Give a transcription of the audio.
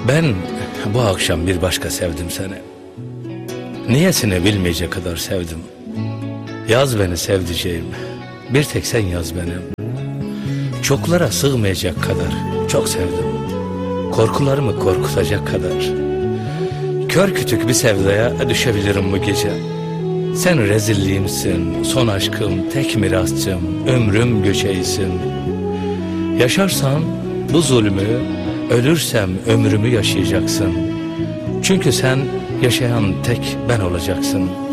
Ben bu akşam bir başka sevdim seni. Niyesini bilmeyecek kadar sevdim. Yaz beni sevdiceğim, bir tek sen yaz benim. Çoklara sığmayacak kadar çok sevdim. Korkularımı korkutacak kadar. Kör kütük bir sevdaya düşebilirim bu gece. Sen rezilliğimsin, son aşkım, tek mirasçım, ömrüm göçeğisin. Yaşarsam bu zulmü, ölürsem ömrümü yaşayacaksın. Çünkü sen yaşayan tek ben olacaksın.